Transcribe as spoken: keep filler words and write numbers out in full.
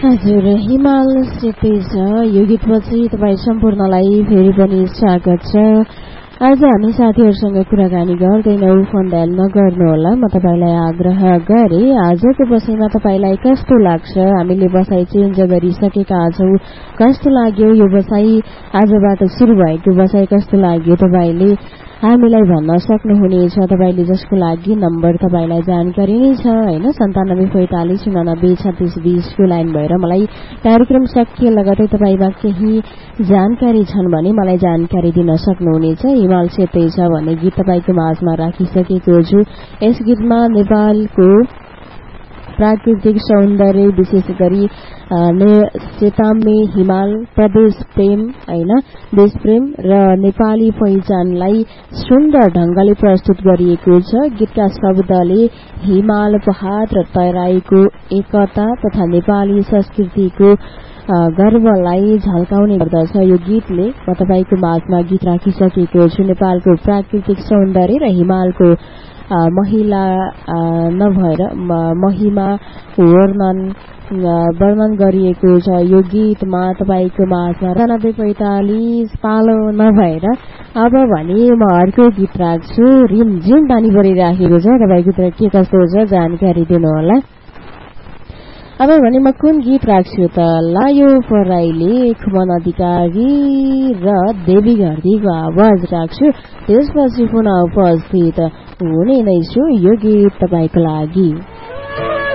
हजुर, हिमाल क्षितिज यो गीतपछि तपाईँ सम्पूर्णलाई फेरि पनि स्वागत छ। आज हामी साथीहरूसँग कुराकानी गर्दैनौँ, फोन डायल नगर्नुहोला। म तपाईँलाई आग्रह गरे आजको बसाइमा तपाईँलाई कस्तो लाग्छ, हामीले बसाइ चेन्ज गरिसकेका छौँ, कस्तो लाग्यो यो बसाइ, आजबाट सुरु भएको बसाइ कस्तो लाग्यो तपाईँले हामीलाई भन्न सक्नुहुनेछ। तपाईँले जसको लागि नम्बर तपाईँलाई जानकारी नै छ होइन, सन्तानब्बे पैंतालिस उनानब्बे छत्तीस बीसको लाइन भएर मलाई कार्यक्रम सकिए लगतै तपाईँमा केही जानकारी छन् भने मलाई जानकारी दिन सक्नुहुनेछ। हिमाल क्षितिज भन्ने गीत तपाईँको माझमा राखिसकेको छु। यस गीतमा नेपालको प्राकृतिक सौन्दर्य, विशेष गरी सेताम्मे हिमाल, प्रदेश प्रेम होइन, देश प्रेम र नेपाली पहिचानलाई सुन्दर ढंगले प्रस्तुत गरिएको छ। गीतका शब्दले हिमाल, पहाड र तराईको एकता तथा नेपाली संस्कृतिको गर्वलाई झल्काउने गर्दछ। यो गीतले म तपाईँको माझमा गीत राखिसकेको छु। नेपालको प्राकृतिक सौन्दर्य र हिमालको महिला नभएर महिमा वर्णन वर्णन गरिएको छ यो गीतमा तपाईँको माझमा। नब्बे पैंतालिस पालो नभएर अब भने म अर्को गीत राख्छु। रिमझिम पानी परिराखेको छ, तपाईँको त के कस्तो छ जानकारी दिनुहोला। अब भने म कुन गीत राख्छु त, लायो पराईले, खुमन अधिकारी र देवी घरतीको आवाज राख्छु। त्यसपछि पुनः उपस्थित हुने नै छु यो गीत तपाईँको लागि।